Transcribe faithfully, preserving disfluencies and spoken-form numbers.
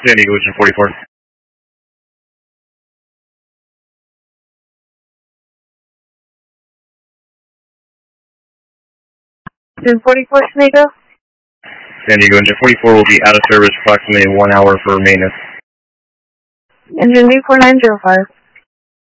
San Diego, engine forty-four. Engine forty-four, San Diego. San Diego, engine forty-four will be out of service approximately one hour for maintenance. Engine V four nine zero five.